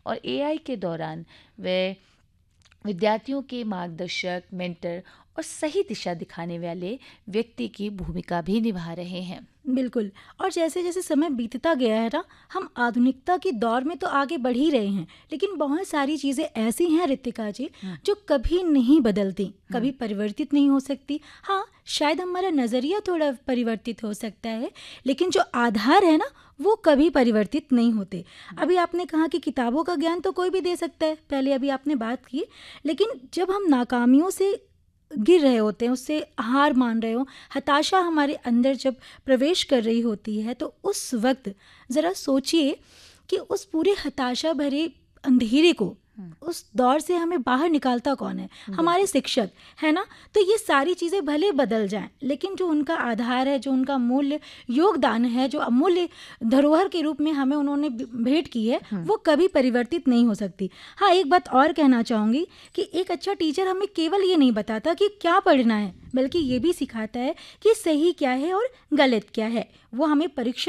और एआई के दौरान वे विद्यार्थियों के मार्गदर्शक, मेंटर और सही दिशा दिखाने वाले व्यक्ति की भूमिका भी निभा रहे हैं। बिल्कुल। और जैसे जैसे समय बीतता गया है ना, हम आधुनिकता की दौर में तो आगे बढ़ ही रहे हैं, लेकिन बहुत सारी चीज़ें ऐसी हैं रितिका जी, जो कभी नहीं बदलती, कभी परिवर्तित नहीं हो सकती। हाँ, शायद हमारा नज़रिया थोड़ा परिवर्तित हो सकता है, लेकिन जो आधार है ना, वो कभी परिवर्तित नहीं होते। अभी आपने कहा कि किताबों का ज्ञान तो कोई भी दे सकता है, पहले अभी आपने बात की, लेकिन जब हम नाकामियों से गिर रहे होते हैं, उससे हार मान रहे हो, हताशा हमारे अंदर जब प्रवेश कर रही होती है, तो उस वक्त ज़रा सोचिए कि उस पूरे हताशा भरे अंधेरे को, उस दौर से हमें बाहर निकालता कौन है? हमारे शिक्षक, है ना? तो ये सारी चीज़ें भले बदल जाएं, लेकिन जो उनका आधार है, जो उनका मूल्य योगदान है, जो अमूल्य धरोहर के रूप में हमें उन्होंने भेंट की है, वो कभी परिवर्तित नहीं हो सकती। हाँ, एक बात और कहना चाहूँगी कि एक अच्छा टीचर हमें केवल ये नहीं बताता कि क्या पढ़ना है, बल्कि ये भी सिखाता है कि सही क्या है और गलत क्या है। वो हमें परीक्षा